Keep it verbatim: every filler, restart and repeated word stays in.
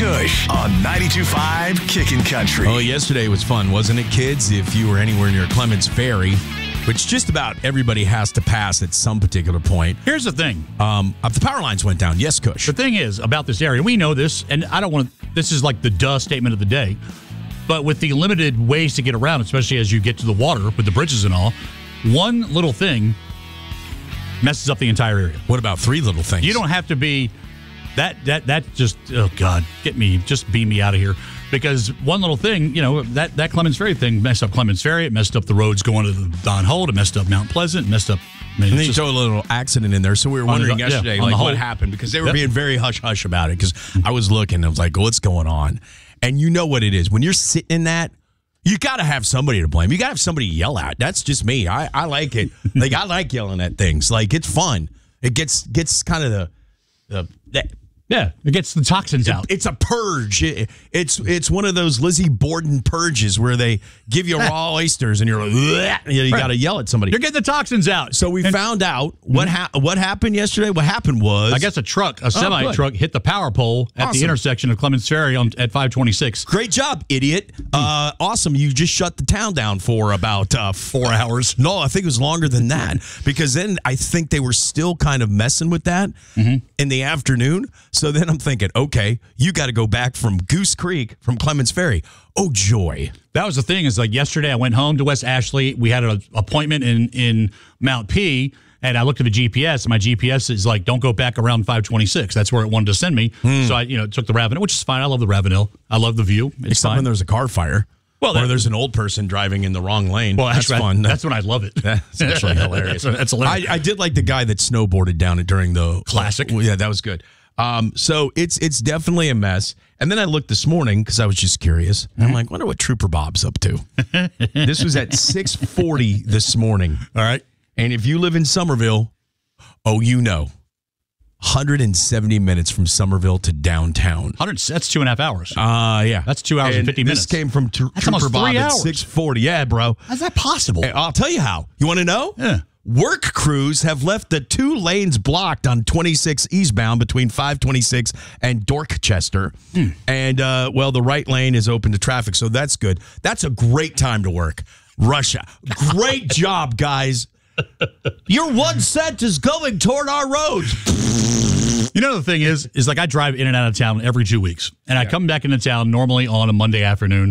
Kush on ninety-two point five Kickin' Country. Oh, yesterday was fun, wasn't it, kids? If you were anywhere near Clements Ferry, which just about everybody has to pass at some particular point. Here's the thing. Um, the power lines went down. Yes, Kush. The thing is about this area, we know this, and I don't want to, this is like the duh statement of the day, but with the limited ways to get around, especially as you get to the water with the bridges and all, one little thing messes up the entire area. What about three little things? You don't have to be, that, that, that just, oh God, get me, just beam me out of here. Because one little thing, you know, that, that Clements Ferry thing messed up Clements Ferry. It messed up the roads going to the Don Holt. It messed up Mount Pleasant. It messed up. I mean, and then you just, throw a little accident in there. So we were wondering the, yesterday, yeah, like, what what happened? Because they were yep. being very hush-hush about it. Because I was looking. I was like, what's going on? And you know what it is. When you're sitting in that, you got to have somebody to blame. You got to have somebody to yell at. That's just me. I, I like it. Like, I like yelling at things. Like, it's fun. It gets gets kind of the... the that, Yeah, it gets the toxins out. It's a purge. It, it's it's one of those Lizzie Borden purges where they give you raw oysters and you're like, Bleh! you, you Right. got to yell at somebody. You're getting the toxins out. So we And- found out what ha- what happened yesterday. What happened was, I guess a truck, a semi good. truck, hit the power pole at Awesome. the intersection of Clements Ferry on, at five twenty-six. great job, idiot. Uh, awesome. You just shut the town down for about uh, four hours. No, I think it was longer than that because then I think they were still kind of messing with that Mm-hmm. in the afternoon. So then I'm thinking, okay, you got to go back from Goose Creek, from Clements Ferry. Oh, joy. That was the thing is like yesterday I went home to West Ashley. We had an appointment in, in Mount P, and I looked at the G P S, and my G P S is like, don't go back around five twenty-six. That's where it wanted to send me. Hmm. So I, you know, took the Ravenel, which is fine. I love the Ravenel. I love the view. It's Except when fine. there's a car fire. Well, or that- there's an old person driving in the wrong lane. Well, that's actually, fun. That's when I love it. That's actually hilarious. that's, that's hilarious. I, I did like the guy that snowboarded down it during the Classic. Well, yeah, that was good. Um, so it's it's definitely a mess. And then I looked this morning because I was just curious. And I'm like, wonder what Trooper Bob's up to. This was at six forty this morning. All right. And if you live in Somerville, oh, you know, one hundred seventy minutes from Somerville to downtown. one hundred, that's two and a half hours. Uh, yeah. That's two hours and fifty minutes. This came from tr- That's Trooper almost Bob three at hours. six forty. Yeah, bro. How's that possible? Hey, I'll tell you how. You want to know? Yeah. Work crews have left the two lanes blocked on twenty-six eastbound between five twenty-six and Dorchester. Hmm. And, uh, well, the right lane is open to traffic, so that's good. That's a great time to work. Rush hour. Great job, guys. Your one cent is going toward our roads. You know, the thing is, is like I drive in and out of town every two weeks, and I come back into town normally on a Monday afternoon.